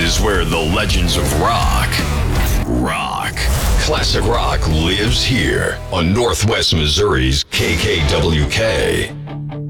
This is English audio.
is where the legends of rock. Classic rock lives here on Northwest Missouri's KKWK.